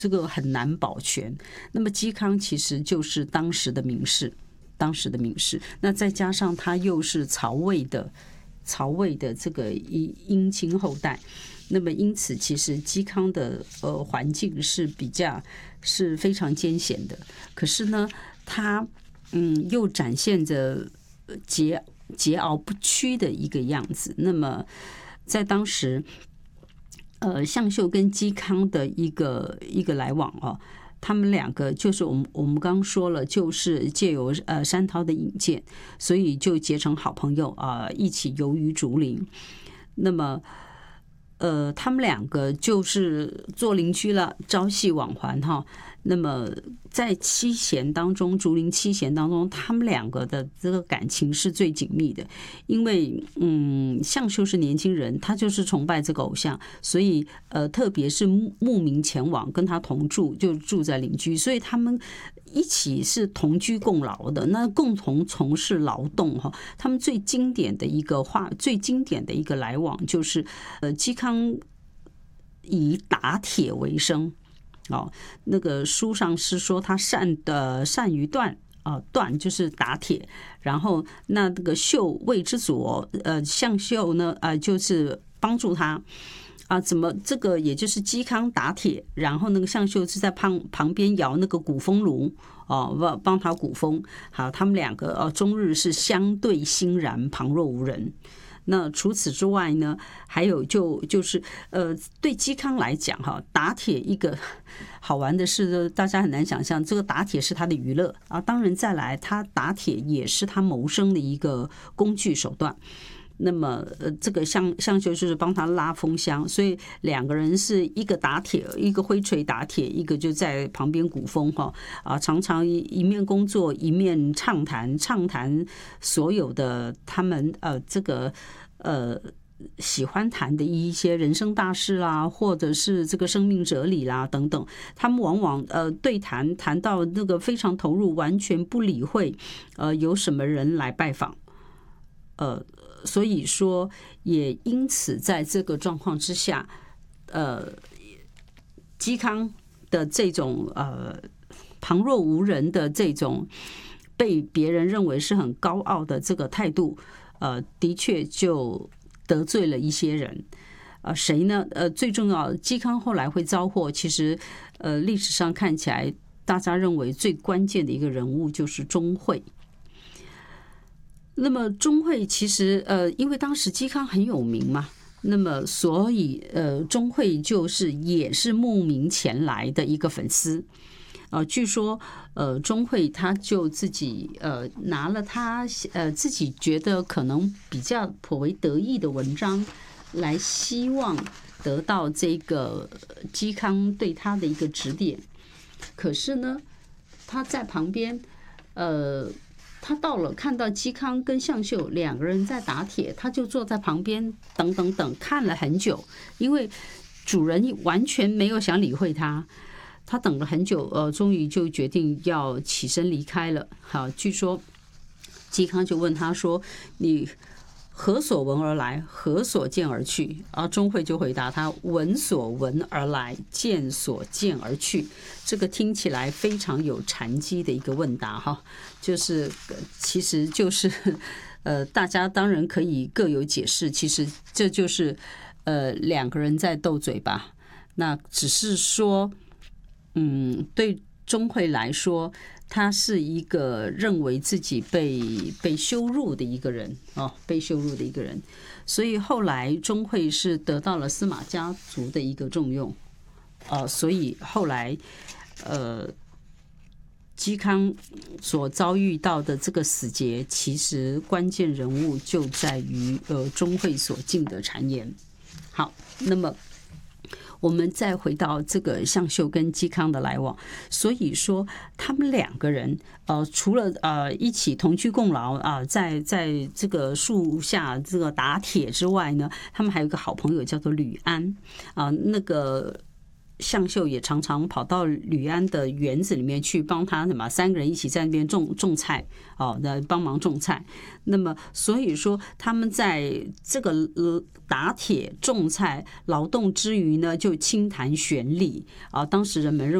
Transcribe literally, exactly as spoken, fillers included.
这个很难保全。那么嵇康其实就是当时的名士，当时的名士，那再加上他又是曹魏的曹魏的这个姻亲后代，那么因此其实嵇康的呃环境是比较是非常艰险的。可是呢，他嗯又展现着桀桀骜不屈的一个样子。那么在当时，呃，向秀跟嵇康的一个一个来往哦，他们两个就是我们我们刚刚说了，就是借由呃山涛的引荐，所以就结成好朋友啊、呃，一起游于竹林。那么呃，他们两个就是做邻居了，朝夕往还哈。那么在七贤当中，竹林七贤当中，他们两个的这个感情是最紧密的，因为嗯，向秀是年轻人，他就是崇拜这个偶像，所以呃，特别是慕名前往跟他同住，就住在邻居，所以他们一起是同居共劳的，那共同从事劳动哈。他们最经典的一个话，最经典的一个来往就是呃，嵇康以打铁为生。哦，那个书上是说他善的善于锻啊，锻就是打铁，然后那这个秀谓之左，呃，向秀呢，呃，就是帮助他啊，怎么这个也就是嵇康打铁，然后那个向秀是在旁旁边摇那个鼓风炉哦，帮他鼓风。好，他们两个哦，终日是相对欣然，旁若无人。那除此之外呢，还有就就是呃，对嵇康来讲哈，打铁一个好玩的是，大家很难想象，这个打铁是他的娱乐啊。当然再来，他打铁也是他谋生的一个工具手段。那么呃，这个向向秀就是帮他拉风箱，所以两个人是一个打铁，一个挥锤打铁，一个就在旁边鼓风哈啊，常常一面工作一面畅谈，畅谈所有的他们呃这个呃喜欢谈的一些人生大事啦，或者是这个生命哲理啦等等，他们往往呃对谈谈到那个非常投入，完全不理会呃有什么人来拜访，呃。所以说，也因此在这个状况之下，呃，嵇康的这种呃旁若无人的这种被别人认为是很高傲的这个态度，呃，的确就得罪了一些人。呃，谁呢？呃，最重要，嵇康后来会遭祸。其实，呃，历史上看起来，大家认为最关键的一个人物就是钟会。那么钟会其实呃，因为当时嵇康很有名嘛，那么所以呃，钟会就是也是慕名前来的一个粉丝。呃，据说呃，钟会他就自己呃拿了他呃自己觉得可能比较颇为得意的文章，来希望得到这个嵇康对他的一个指点。可是呢，他在旁边呃。他到了，看到嵇康跟向秀两个人在打铁，他就坐在旁边等等等看了很久，因为主人完全没有想理会他，他等了很久，呃，终于就决定要起身离开了。好，据说嵇康就问他说：“你何所闻而来？何所见而去？”啊，钟会就回答他：“闻所闻而来，见所见而去。”这个听起来非常有禅机的一个问答哈，就是其实就是呃，大家当然可以各有解释，其实这就是呃两个人在斗嘴吧。那只是说，嗯，对钟会来说，他是一个认为自己被被羞辱的一个人哦，被羞辱的一个人，所以后来钟会是得到了司马家族的一个重用，呃，所以后来呃，嵇康所遭遇到的这个死劫，其实关键人物就在于呃钟会所进的谗言。好，那么我们再回到这个向秀跟嵇康的来往，所以说他们两个人呃，除了呃一起同居共劳啊、呃，在在这个树下这个打铁之外呢，他们还有一个好朋友叫做吕安啊、呃，那个向秀也常常跑到吕安的园子里面去帮他什么，三个人一起在那边种种菜哦，那帮忙种菜。那么所以说他们在这个打铁种菜劳动之余呢，就轻谈玄理啊。当时人们认